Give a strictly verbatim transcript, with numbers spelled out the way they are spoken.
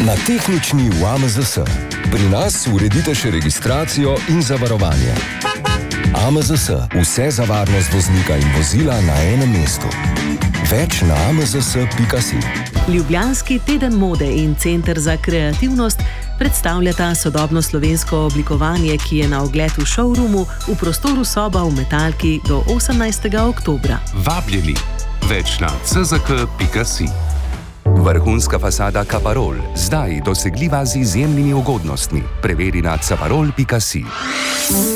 Na tehnični v A M Z S. Pri nas uredite še registracijo in zavarovanje. A M Z S. Vse za varnost voznika in vozila na enem mestu. Več na a m z s pika si. Ljubljanski teden mode in Center za kreativnost predstavljata sodobno slovensko oblikovanje, ki je na ogled v showroomu v prostoru Soba v Metalki do osemnajstega oktobra. Vabljeni! Več na c z k pika si. Vrhunska fasada Caparol, zdaj dosegljiva z izjemnimi ugodnostmi. Preveri na caparol pika si.